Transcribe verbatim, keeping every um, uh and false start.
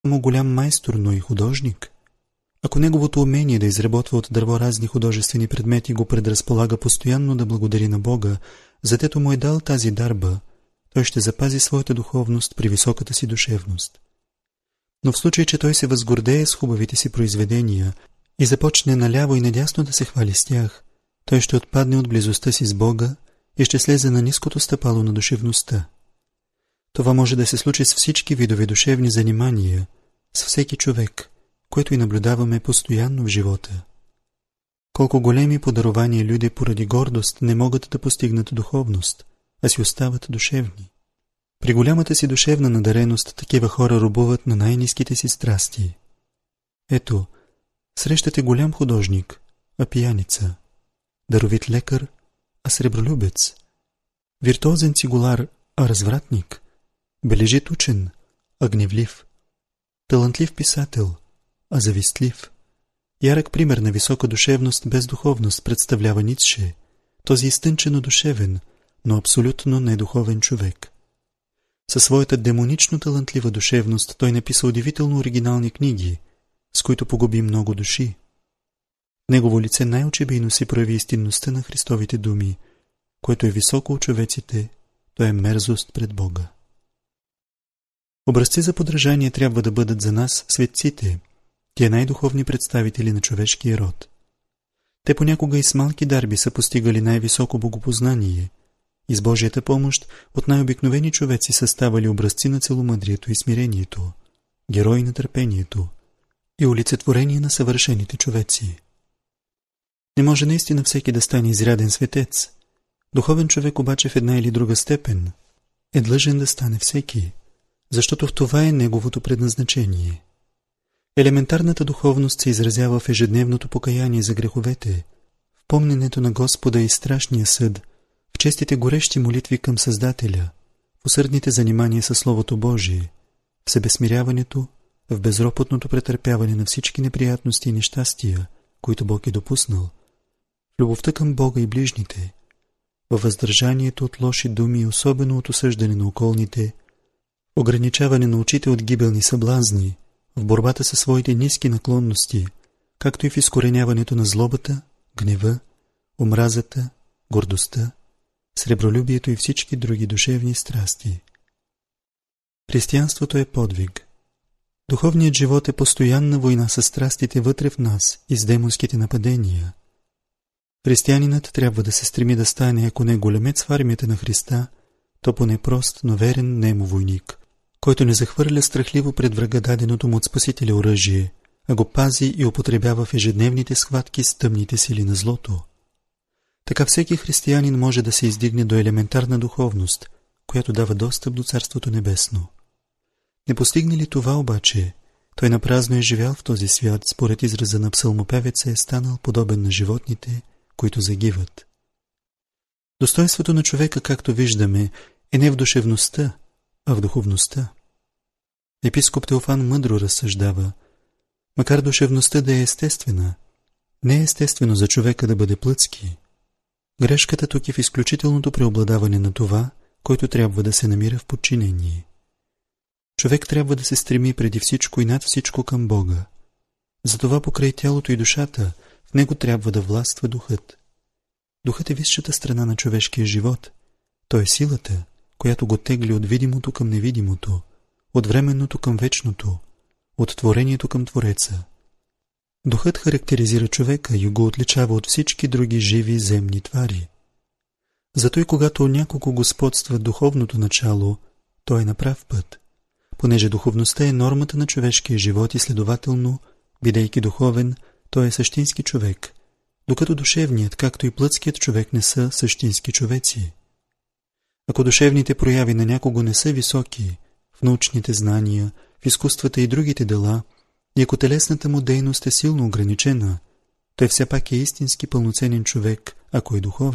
му голям майстор, но и художник. Ако неговото умение да изработва от дърво разни художествени предмети го предразполага постоянно да благодари на Бога, затето му е дал тази дарба, той ще запази своята духовност при високата си душевност. Но в случай, че той се възгордее с хубавите си произведения и започне наляво и надясно да се хвали с тях, той ще отпадне от близостта си с Бога и ще слезе на ниското стъпало на душевността. Това може да се случи с всички видове душевни занимания, с всеки човек, което и наблюдаваме постоянно в живота. Колко големи подарования люди поради гордост не могат да постигнат духовност, а си остават душевни. При голямата си душевна надареност такива хора робуват на най-ниските си страсти. Ето, срещате голям художник, а пияница, даровит лекар, а сребролюбец, виртуозен цигулар, а развратник, бележит учен, а гневлив, талантлив писател, а завистлив. Ярък пример на висока душевност без духовност представлява Ницше, този изтънчено душевен, но абсолютно недуховен човек. Със своята демонично талантлива душевност той написа удивително оригинални книги, с които погуби много души. В негово лице най-очебийно се прояви истинността на Христовите думи, което е високо от човеците, то е мерзост пред Бога. Образци за подражание трябва да бъдат за нас светците, тия най-духовни представители на човешкия род. Те понякога и с малки дарби са постигали най-високо богопознание и с Божията помощ от най-обикновени човеци са ставали образци на целомъдрието и смирението, герои на търпението и олицетворение на съвършените човеци. Не може наистина всеки да стане изряден светец. Духовен човек обаче в една или друга степен е длъжен да стане всеки, защото в това е неговото предназначение. Елементарната духовност се изразява в ежедневното покаяние за греховете, в помненето на Господа и страшния съд, в честите горещи молитви към Създателя, в усърдните занимания със Словото Божие, в себесмиряването, в безропотното претърпяване на всички неприятности и нещастия, които Бог е допуснал, в любовта към Бога и ближните, във въздържанието от лоши думи и особено от осъждане на околните, ограничаване на очите от гибелни съблазни, в борбата със своите ниски наклонности, както и в изкореняването на злобата, гнева, омразата, гордостта, сребролюбието и всички други душевни страсти. Християнството е подвиг. Духовният живот е постоянна война с страстите вътре в нас и с демонските нападения. Християнинът трябва да се стреми да стане, ако не големец в армията на Христа, то поне прост, но верен немо войник, който не захвърля страхливо пред врага даденото му от Спасителя оръжие, а го пази и употребява в ежедневните схватки с тъмните сили на злото. Така всеки християнин може да се издигне до елементарна духовност, която дава достъп до Царството Небесно. Не постигне ли това обаче, той напразно е живял в този свят, според израза на псалмопевеца е станал подобен на животните, които загиват. Достойнството на човека, както виждаме, е не в душевността, а в духовността. Епископ Теофан мъдро разсъждава, макар душевността да е естествена, не е естествено за човека да бъде плътски. Грешката тук е в изключителното преобладаване на това, който трябва да се намира в подчинение. Човек трябва да се стреми преди всичко и над всичко към Бога. Затова покрай тялото и душата в него трябва да властва духът. Духът е висшата страна на човешкия живот. Той е силата, която го тегли от видимото към невидимото, от временното към вечното, от творението към Твореца. Духът характеризира човека и го отличава от всички други живи земни твари. Зато и когато няколко господства духовното начало, той е на прав път, понеже духовността е нормата на човешкия живот и следователно, бидейки духовен, той е същински човек, докато душевният, както и плътският човек не са същински човеци. Ако душевните прояви на някого не са високи, в научните знания, в изкуствата и другите дела, и ако телесната му дейност е силно ограничена, той все пак е истински пълноценен човек, ако е духовен.